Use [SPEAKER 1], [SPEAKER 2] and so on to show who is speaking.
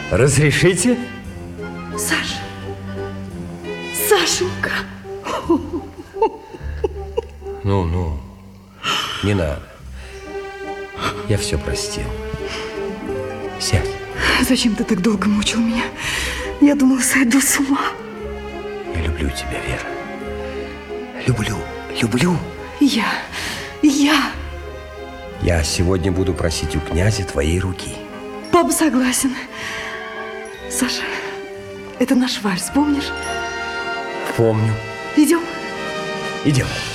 [SPEAKER 1] Разрешите?
[SPEAKER 2] Саша. Сашенька.
[SPEAKER 1] Ну, не надо. Я все простил. Сядь.
[SPEAKER 2] Зачем ты так долго мучил меня? Я думала, сойду с ума.
[SPEAKER 1] Я люблю тебя, Вера. Люблю. Я сегодня буду просить у князя твоей руки.
[SPEAKER 2] Папа согласен. Саша, это наш вальс, помнишь?
[SPEAKER 1] Помню.
[SPEAKER 2] Идем?
[SPEAKER 1] Идем.